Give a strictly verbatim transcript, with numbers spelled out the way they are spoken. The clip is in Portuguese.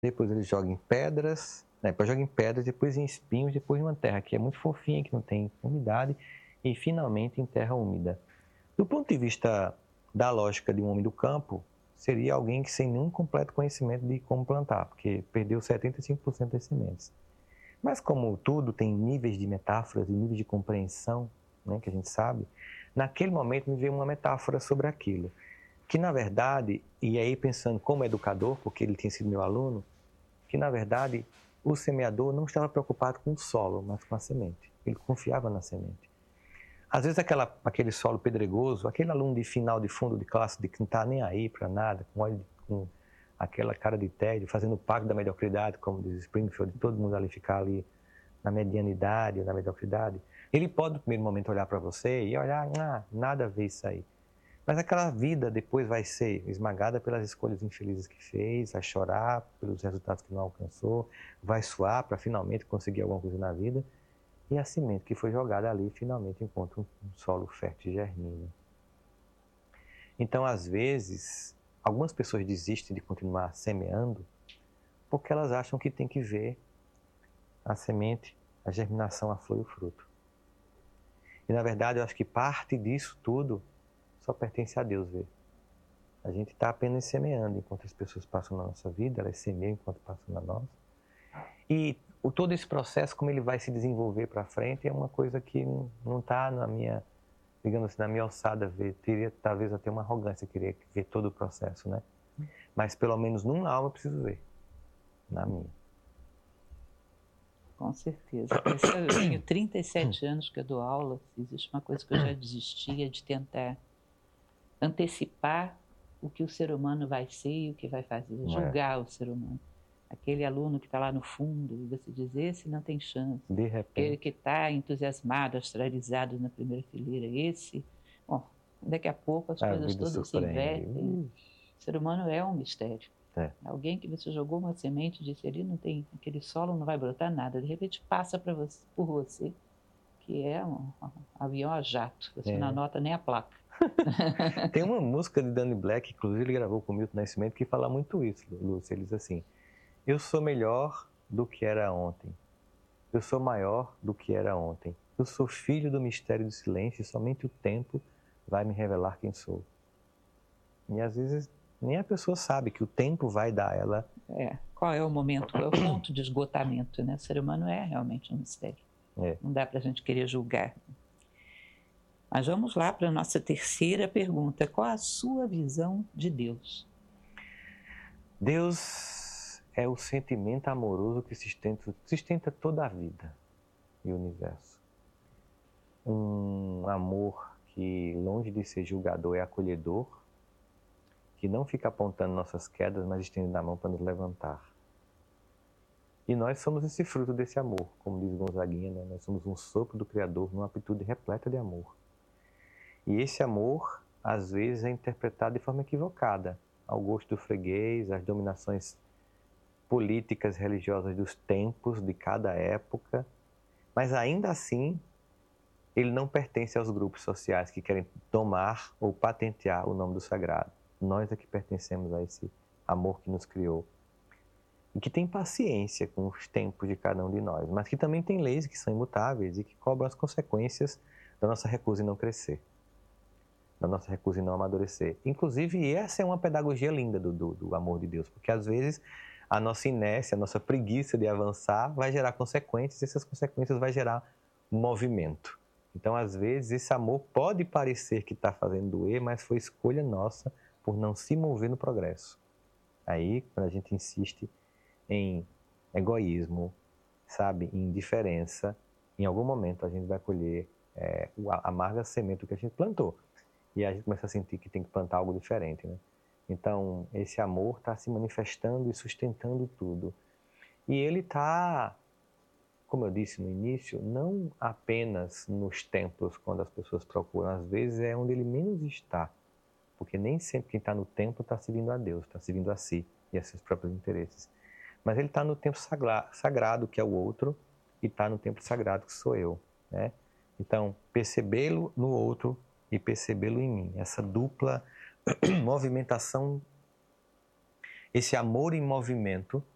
depois ele joga em pedras, né, depois joga em pedras, depois em espinhos, depois em uma terra que é muito fofinha, que não tem umidade, e finalmente em terra úmida. Do ponto de vista da lógica de um homem do campo, seria alguém que sem nenhum completo conhecimento de como plantar, porque perdeu setenta e cinco por cento das sementes. Mas como tudo tem níveis de metáforas e níveis de compreensão, né, que a gente sabe, naquele momento me veio uma metáfora sobre aquilo. Que na verdade, e aí pensando como educador, porque ele tinha sido meu aluno, que na verdade o semeador não estava preocupado com o solo, mas com a semente. Ele confiava na semente. Às vezes aquela, aquele solo pedregoso, aquele aluno de final de fundo de classe de que não está nem aí para nada, com, olho, com aquela cara de tédio, fazendo parte da mediocridade, como diz Springfield, todo mundo ali ficar ali na medianidade, na mediocridade, ele pode no primeiro momento olhar para você e olhar, ah, nada a ver isso aí. Mas aquela vida depois vai ser esmagada pelas escolhas infelizes que fez, vai chorar pelos resultados que não alcançou, vai suar para finalmente conseguir alguma coisa na vida, e a semente que foi jogada ali finalmente encontra um solo fértil e germina. Então, às vezes, algumas pessoas desistem de continuar semeando porque elas acham que tem que ver a semente, a germinação, a flor e o fruto. E, na verdade, eu acho que parte disso tudo só pertence a Deus ver. A gente está apenas semeando enquanto as pessoas passam na nossa vida, elas semeiam enquanto passam na nossa. E o, todo esse processo, como ele vai se desenvolver para frente, é uma coisa que não está na minha, digamos assim, na minha alçada ver. Teria talvez até uma arrogância, querer ver todo o processo, né? Mas pelo menos numa alma eu preciso ver, na minha. Com certeza. Eu tenho trinta e sete anos que eu dou aula, existe uma coisa que eu já desistia de tentar antecipar o que o ser humano vai ser e o que vai fazer, julgar é. o ser humano. Aquele aluno que está lá no fundo, e você diz, esse não tem chance. De repente. Aquele que está entusiasmado, astralizado na primeira fileira, esse... Bom, daqui a pouco as a coisas todas se invertem. O ser humano é um mistério. É. Alguém que você jogou uma semente e disse, ali não tem, aquele solo não vai brotar nada, de repente passa para você, por você, que é um, um avião a jato, você é. não anota nem a placa. Tem uma música de Danny Black, inclusive ele gravou com o Milton Nascimento, que fala muito isso, Lúcia. Ele diz assim, eu sou melhor do que era ontem, eu sou maior do que era ontem, eu sou filho do mistério do silêncio e somente o tempo vai me revelar quem sou. E às vezes nem a pessoa sabe que o tempo vai dar a ela... É, qual é o momento, qual é o ponto de esgotamento, né? O ser humano é realmente um mistério. É. Não dá para a gente querer julgar. Mas vamos lá para a nossa terceira pergunta. Qual a sua visão de Deus? Deus é o sentimento amoroso que sustenta, sustenta toda a vida e o universo. Um amor que, longe de ser julgador, é acolhedor, que não fica apontando nossas quedas, mas estendendo a mão para nos levantar. E nós somos esse fruto desse amor, como diz Gonzaguinha, né? Nós somos um sopro do Criador numa aptitude repleta de amor. E esse amor, às vezes, é interpretado de forma equivocada, ao gosto do freguês, às dominações políticas, religiosas dos tempos, de cada época, mas ainda assim, ele não pertence aos grupos sociais que querem tomar ou patentear o nome do sagrado. Nós é que pertencemos a esse amor que nos criou. E que tem paciência com os tempos de cada um de nós, mas que também tem leis que são imutáveis e que cobram as consequências da nossa recusa em não crescer, da nossa recusa em não amadurecer. Inclusive, essa é uma pedagogia linda do, do, do amor de Deus, porque às vezes a nossa inércia, a nossa preguiça de avançar vai gerar consequências, e essas consequências vai gerar movimento. Então, às vezes, esse amor pode parecer que está fazendo doer, mas foi escolha nossa por não se mover no progresso. Aí, quando a gente insiste em egoísmo, sabe, em indiferença, em algum momento a gente vai colher é, a amarga semente que a gente plantou. E a gente começa a sentir que tem que plantar algo diferente, né? Então, esse amor está se manifestando e sustentando tudo. E ele está, como eu disse no início, não apenas nos templos, quando as pessoas procuram, às vezes é onde ele menos está. Porque nem sempre quem está no templo está servindo a Deus, está servindo a si e a seus próprios interesses. Mas ele está no templo sagrado, que é o outro, e está no templo sagrado, que sou eu, né? Então, percebê-lo no outro e percebê-lo em mim. Essa dupla movimentação, esse amor em movimento,